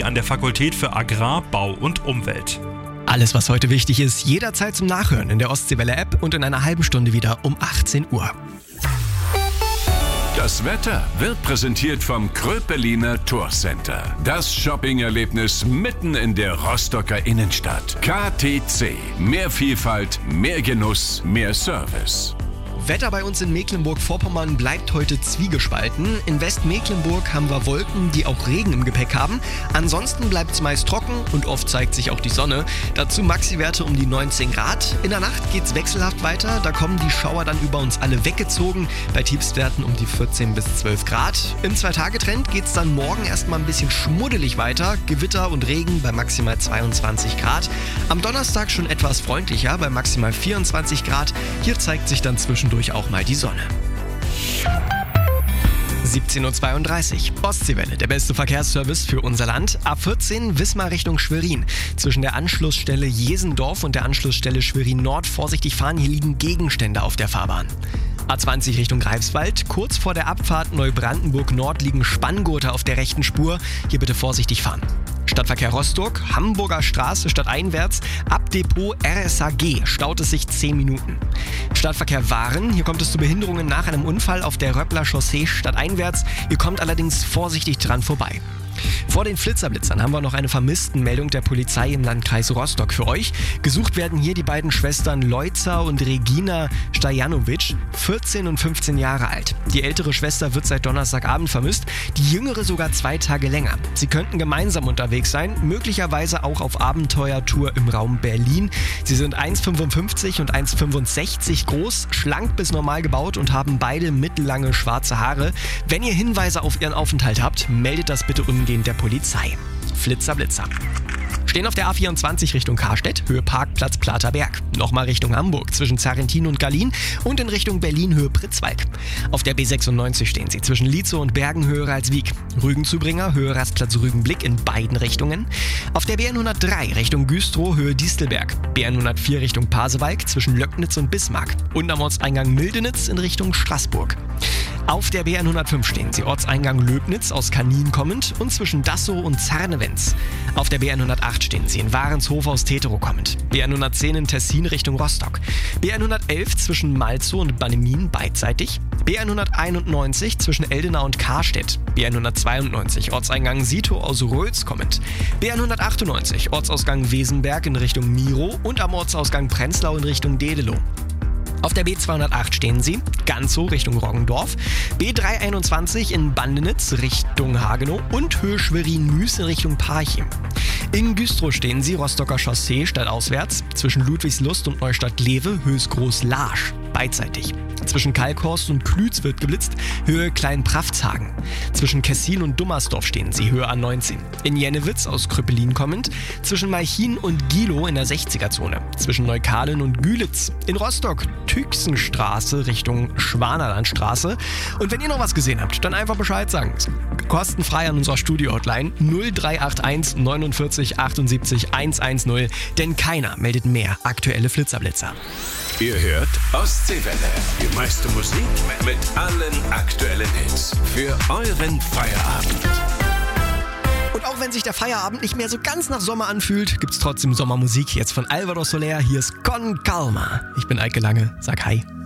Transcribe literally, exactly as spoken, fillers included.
Geografie an der Fakultät für Agrar, Bau und Umwelt. Alles, was heute wichtig ist, jederzeit zum Nachhören in der Ostseewelle-App und in einer halben Stunde wieder um achtzehn Uhr. Das Wetter wird präsentiert vom Kröpeliner Tourcenter. Das Shopping-Erlebnis mitten in der Rostocker Innenstadt. K T C. Mehr Vielfalt, mehr Genuss, mehr Service. Wetter bei uns in Mecklenburg-Vorpommern bleibt heute zwiegespalten. In Westmecklenburg haben wir Wolken, die auch Regen im Gepäck haben. Ansonsten bleibt es meist trocken und oft zeigt sich auch die Sonne. Dazu Maxi-Werte um die neunzehn Grad. In der Nacht geht es wechselhaft weiter. Da kommen die Schauer dann über uns alle weggezogen. Bei Tiefstwerten um die vierzehn bis zwölf Grad. Im Zwei-Tage-Trend geht es dann morgen erstmal ein bisschen schmuddelig weiter. Gewitter und Regen bei maximal zweiundzwanzig Grad. Am Donnerstag schon etwas freundlicher bei maximal vierundzwanzig Grad. Hier zeigt sich dann zwischendurch durch auch mal die Sonne. siebzehn Uhr zweiunddreißig. Ostseewelle, der beste Verkehrsservice für unser Land. A vierzehn Wismar Richtung Schwerin. Zwischen der Anschlussstelle Jesendorf und der Anschlussstelle Schwerin Nord vorsichtig fahren. Hier liegen Gegenstände auf der Fahrbahn. A zwanzig Richtung Greifswald. Kurz vor der Abfahrt Neubrandenburg Nord liegen Spanngurte auf der rechten Spur. Hier bitte vorsichtig fahren. Stadtverkehr Rostock, Hamburger Straße stadteinwärts, ab Depot R S A G staut es sich zehn Minuten. Stadtverkehr Waren, hier kommt es zu Behinderungen nach einem Unfall auf der Röppler Chaussee stadteinwärts. Ihr kommt allerdings vorsichtig dran vorbei. Vor den Flitzerblitzern haben wir noch eine Vermisstenmeldung der Polizei im Landkreis Rostock für euch. Gesucht werden hier die beiden Schwestern Leuza und Regina Stajanovic, vierzehn und fünfzehn Jahre alt. Die ältere Schwester wird seit Donnerstagabend vermisst, die jüngere sogar zwei Tage länger. Sie könnten gemeinsam unterwegs sein, möglicherweise auch auf Abenteuertour im Raum Berlin. Sie sind eins Komma fünfundfünfzig und eins Komma fünfundsechzig groß, schlank bis normal gebaut und haben beide mittellange schwarze Haare. Wenn ihr Hinweise auf ihren Aufenthalt habt, meldet das bitte umgehend der Polizei. Flitzer, Blitzer. Stehen auf der A vierundzwanzig Richtung Karstedt, Höhe Parkplatz Platerberg. Nochmal Richtung Hamburg zwischen Zarrentin und Gallien und in Richtung Berlin Höhe Pritzwalk. Auf der B sechsundneunzig stehen sie zwischen Lietzow und Bergen Höhe Ralswiek. Rügenzubringer Höhe Rastplatz Rügenblick in beiden Richtungen. Auf der B hundertdrei Richtung Güstrow Höhe Distelberg. B hundertvier Richtung Pasewalk zwischen Löcknitz und Bismarck. Und am Ortseingang Mildenitz in Richtung Straßburg. Auf der B hundertfünf stehen sie Ortseingang Löbnitz aus Kanin kommend und zwischen Dassow und Zarnewenz. Auf der B hundertacht stehen sie in Warenshof aus Teterow kommend. B hundertzehn in Tessin Richtung Rostock. B hundertelf zwischen Malzow und Bannemin beidseitig. B hunderteinundneunzig zwischen Eldenau und Karstedt. B hundertzweiundneunzig Ortseingang Sitow aus Röls kommend. B hundertachtundneunzig Ortsausgang Wesenberg in Richtung Miro und am Ortsausgang Prenzlau in Richtung Dedelow. Auf der B zweihundertacht stehen sie, Ganzow Richtung Roggendorf, B dreihunderteinundzwanzig in Bandenitz Richtung Hagenow und Höhe Schwerin-Müs in Richtung Parchim. In Güstrow stehen sie, Rostocker Chaussee stadtauswärts, zwischen Ludwigslust und Neustadt-Lewe, Höhe Groß-Larsch, beidseitig. Zwischen Kalkhorst und Klütz wird geblitzt, Höhe Klein-Praftshagen. Zwischen Kessin und Dummersdorf stehen sie, Höhe A neunzehn. In Jennewitz aus Krüppelin kommend, zwischen Malchin und Gilow in der sechziger-Zone. Zwischen Neukalen und Gülitz. In Rostock Tüchsenstraße Richtung Schwanerlandstraße. Und wenn ihr noch was gesehen habt, dann einfach Bescheid sagen. Kostenfrei an unserer Studio-Hotline null drei acht eins neunundvierzig achtundsiebzig hundertzehn, denn keiner meldet mehr aktuelle Flitzerblitzer. Ihr hört Ostseewelle. Die meiste Musik mit allen aktuellen Hits. Für euren Feierabend. Und auch wenn sich der Feierabend nicht mehr so ganz nach Sommer anfühlt, gibt's trotzdem Sommermusik. Jetzt von Alvaro Soler. Hier ist Con Calma. Ich bin Eike Lange. Sag Hi.